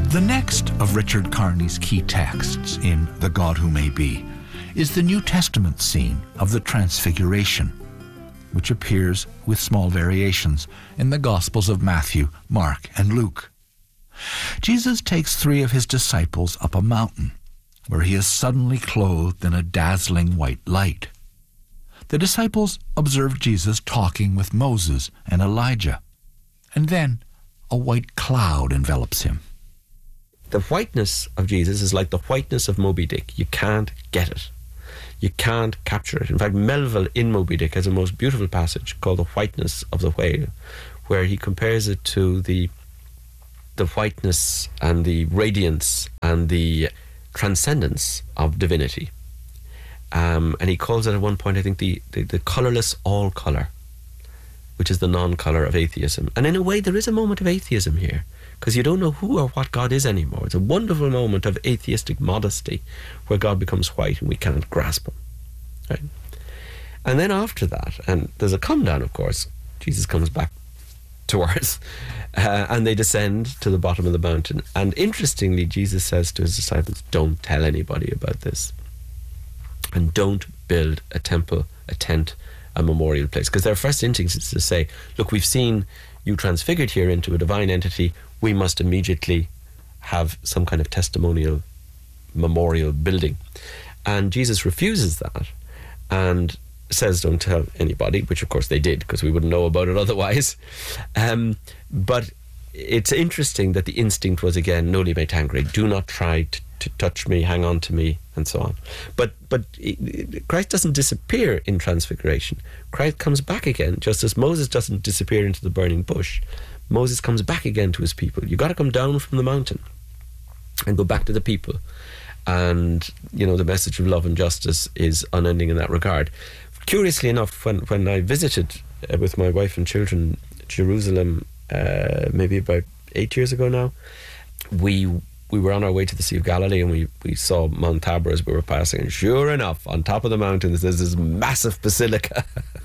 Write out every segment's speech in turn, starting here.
The next of Richard Carney's key texts in The God Who May Be is the New Testament scene of the Transfiguration, which appears with small variations in the Gospels of Matthew, Mark, and Luke. Jesus takes 3 of his disciples up a mountain, where he is suddenly clothed in a dazzling white light. The disciples observe Jesus talking with Moses and Elijah, and then a white cloud envelops him. The whiteness of Jesus is like the whiteness of Moby Dick. You can't get it. You can't capture it. In fact, Melville in Moby Dick has a most beautiful passage called The Whiteness of the Whale, where he compares it to the whiteness and the radiance and the transcendence of divinity. And he calls it at one point, I think, the colourless all-colour, which is the non-colour of atheism. And in a way, there is a moment of atheism here, because you don't know who or what God is anymore. It's a wonderful moment of atheistic modesty where God becomes white and we can't grasp him. Right? And then after that, and there's a come down, of course, Jesus comes back to earth, and they descend to the bottom of the mountain. And interestingly, Jesus says to his disciples, don't tell anybody about this. And don't build a temple, a tent, a memorial place. Because their first instinct is to say, look, we've seen you transfigured here into a divine entity. We must immediately have some kind of testimonial memorial building. And Jesus refuses that and says don't tell anybody, which of course they did, because we wouldn't know about it otherwise. But it's interesting that the instinct was again, noli me tangere, do not try to touch me, hang on to me, and so on. But Christ doesn't disappear in Transfiguration. Christ comes back again, just as Moses doesn't disappear into the burning bush. Moses comes back again to his people. You've got to come down from the mountain and go back to the people. And, you know, the message of love and justice is unending in that regard. Curiously enough, when I visited with my wife and children Jerusalem, maybe about 8 years ago now, we were on our way to the Sea of Galilee, and we saw Mount Tabor as we were passing, and sure enough, on top of the mountains there's this massive basilica.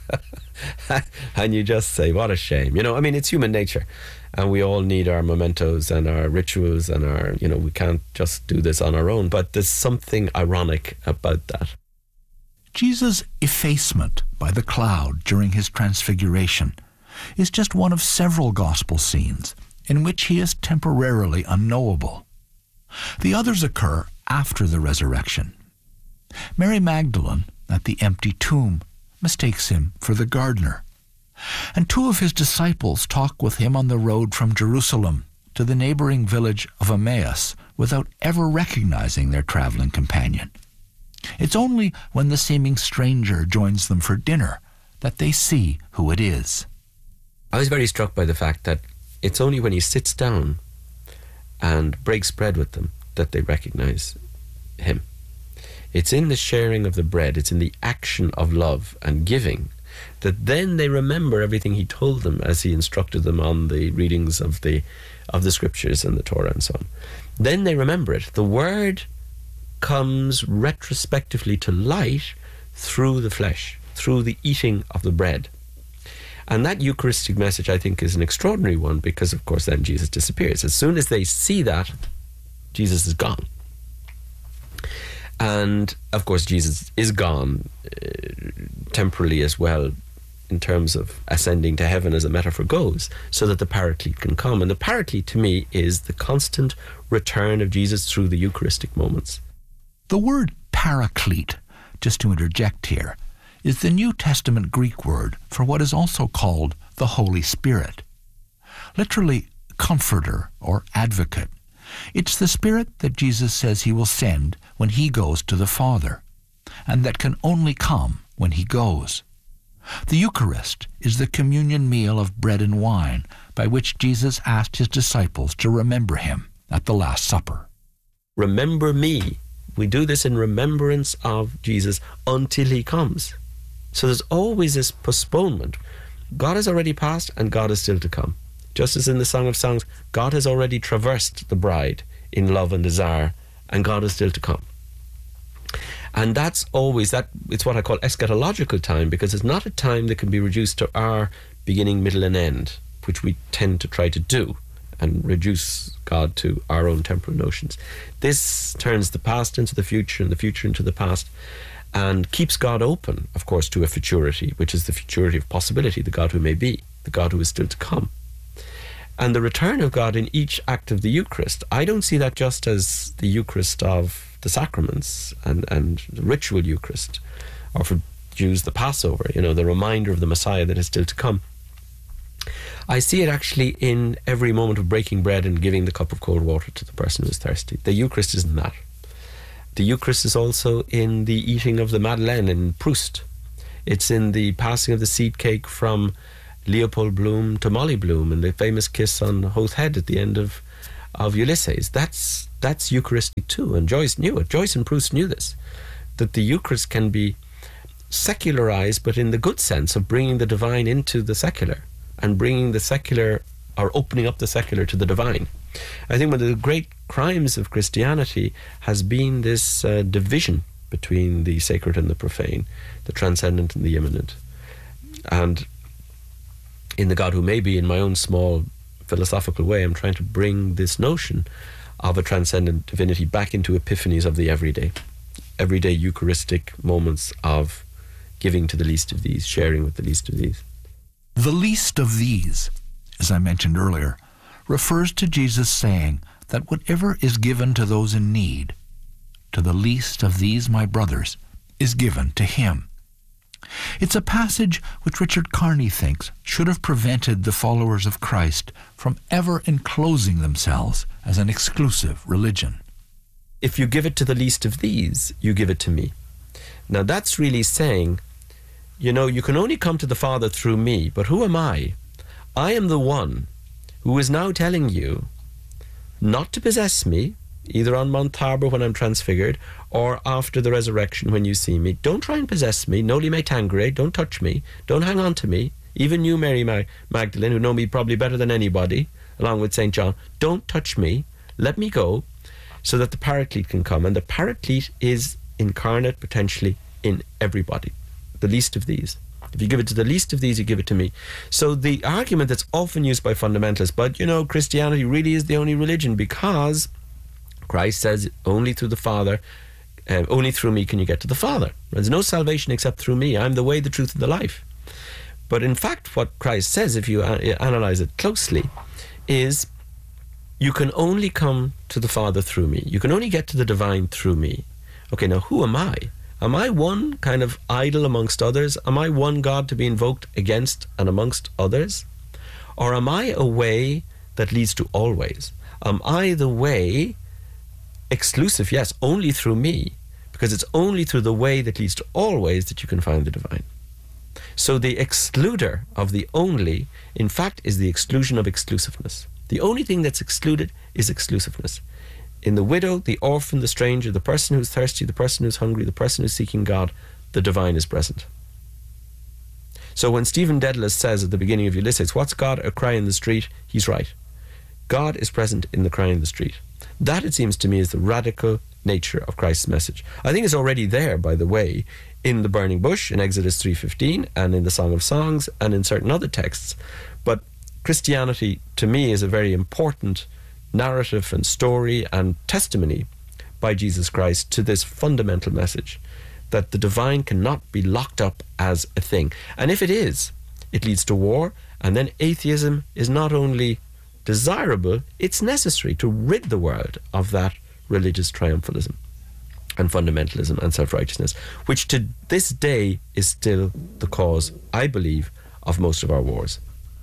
And you just say, what a shame. You know, I mean, it's human nature, and we all need our mementos and our rituals and our, you know, we can't just do this on our own. But there's something ironic about that. Jesus' effacement by the cloud during his transfiguration is just one of several gospel scenes in which he is temporarily unknowable. The others occur after the resurrection. Mary Magdalene, at the empty tomb, mistakes him for the gardener. And 2 of his disciples talk with him on the road from Jerusalem to the neighboring village of Emmaus without ever recognizing their traveling companion. It's only when the seeming stranger joins them for dinner that they see who it is. I was very struck by the fact that it's only when he sits down and breaks bread with them that they recognize him. It's in the sharing of the bread, it's in the action of love and giving, that then they remember everything he told them as he instructed them on the readings of the scriptures and the Torah and so on. Then they remember it. The word comes retrospectively to light through the flesh, through the eating of the bread. And that Eucharistic message, I think, is an extraordinary one, because, of course, then Jesus disappears. As soon as they see that, Jesus is gone. And, of course, Jesus is gone temporally as well, in terms of ascending to heaven, as a metaphor goes, so that the Paraclete can come. And the Paraclete, to me, is the constant return of Jesus through the Eucharistic moments. The word Paraclete, just to interject here, is the New Testament Greek word for what is also called the Holy Spirit. Literally, comforter or advocate. It's the Spirit that Jesus says he will send when he goes to the Father, and that can only come when he goes. The Eucharist is the communion meal of bread and wine by which Jesus asked his disciples to remember him at the Last Supper. Remember me. We do this in remembrance of Jesus until he comes. So there's always this postponement. God has already passed and God is still to come. Just as in the Song of Songs, God has already traversed the bride in love and desire, and God is still to come. And that's always that. It's what I call eschatological time, because it's not a time that can be reduced to our beginning, middle and end, which we tend to try to do. and reduce God to our own temporal notions. This turns the past into the future and the future into the past, and keeps God open, of course, to a futurity, which is the futurity of possibility, the God who may be, the God who is still to come. And the return of God in each act of the Eucharist, I don't see that just as the Eucharist of the sacraments and the ritual Eucharist, or for Jews, the Passover, the reminder of the Messiah that is still to come. I see it actually in every moment of breaking bread and giving the cup of cold water to the person who is thirsty. The Eucharist isn't that. The Eucharist is also in the eating of the Madeleine in Proust. It's in the passing of the seed cake from Leopold Bloom to Molly Bloom, and the famous kiss on Howth Head at the end of Ulysses. That's Eucharistic too, and Joyce knew it. Joyce and Proust knew this, that the Eucharist can be secularized, but in the good sense of bringing the divine into the secular, and bringing the secular, or opening up the secular to the divine. I think one of the great crimes of Christianity has been this division between the sacred and the profane, the transcendent and the immanent. And in The God Who May Be, in my own small philosophical way, I'm trying to bring this notion of a transcendent divinity back into epiphanies of the everyday Eucharistic moments of giving to the least of these, sharing with the least of these. The least of these, as I mentioned earlier, refers to Jesus saying that whatever is given to those in need, to the least of these my brothers, is given to him. It's a passage which Richard Carney thinks should have prevented the followers of Christ from ever enclosing themselves as an exclusive religion. If you give it to the least of these, you give it to me. Now that's really saying, you can only come to the Father through me, but who am I? I am the one who is now telling you not to possess me, either on Mount Tabor when I'm transfigured, or after the resurrection when you see me. Don't try and possess me. Noli me tangere. Don't touch me. Don't hang on to me. Even you, Mary Magdalene, who know me probably better than anybody, along with St. John, don't touch me. Let me go, so that the Paraclete can come. And the Paraclete is incarnate potentially in everybody, the least of these. If you give it to the least of these, you give it to me. So the argument that's often used by fundamentalists, but Christianity really is the only religion because Christ says only through the Father, only through me can you get to the Father. There's no salvation except through me. I'm the way, the truth, and the life. But in fact, what Christ says, if you analyze it closely, is you can only come to the Father through me. You can only get to the divine through me. Okay, now who am I? Am I one kind of idol amongst others? Am I one God to be invoked against and amongst others? Or am I a way that leads to always? Am I the way, exclusive, yes, only through me, because it's only through the way that leads to always that you can find the divine. So the excluder of the only, in fact, is the exclusion of exclusiveness. The only thing that's excluded is exclusiveness. In the widow, the orphan, the stranger, the person who's thirsty, the person who's hungry, the person who's seeking God, the divine is present. So when Stephen Dedalus says at the beginning of Ulysses, what's God? A cry in the street? He's right. God is present in the cry in the street. That, it seems to me, is the radical nature of Christ's message. I think it's already there, by the way, in the burning bush, in Exodus 3:15, and in the Song of Songs, and in certain other texts. But Christianity, to me, is a very important narrative and story and testimony by Jesus Christ to this fundamental message that the divine cannot be locked up as a thing. And if it is, it leads to war, and then atheism is not only desirable, it's necessary to rid the world of that religious triumphalism and fundamentalism and self-righteousness, which to this day is still the cause, I believe, of most of our wars.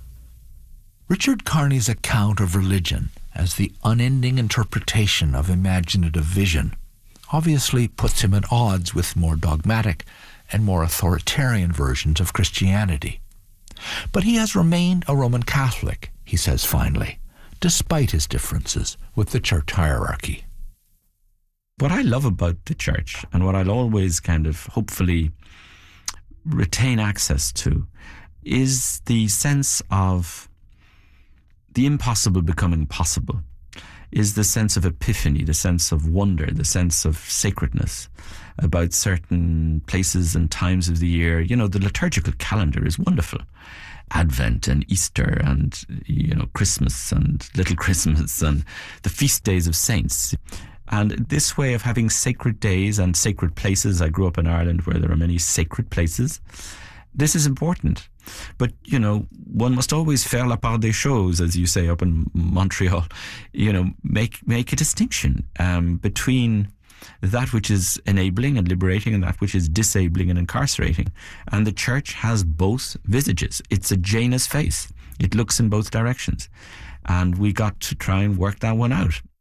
Richard Carney's account of religion as the unending interpretation of imaginative vision obviously puts him at odds with more dogmatic and more authoritarian versions of Christianity. But he has remained a Roman Catholic, he says finally, despite his differences with the church hierarchy. What I love about the church, and what I'll always kind of hopefully retain access to, is the sense of the impossible becoming possible, is the sense of epiphany, the sense of wonder, the sense of sacredness about certain places and times of the year. The liturgical calendar is wonderful. Advent and Easter and, Christmas and Little Christmas and the feast days of saints. And this way of having sacred days and sacred places, I grew up in Ireland where there are many sacred places. This is important. But, one must always faire la part des choses, as you say up in Montreal. Make a distinction between that which is enabling and liberating and that which is disabling and incarcerating. And the church has both visages. It's a Janus face. It looks in both directions. And we got to try and work that one out.